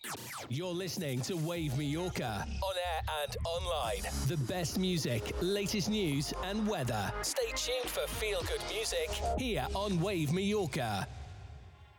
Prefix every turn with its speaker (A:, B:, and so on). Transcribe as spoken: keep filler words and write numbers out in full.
A: You're listening to Wave Mallorca, on air and online. The best music, latest news and weather. Stay tuned for feel-good music here on Wave Mallorca.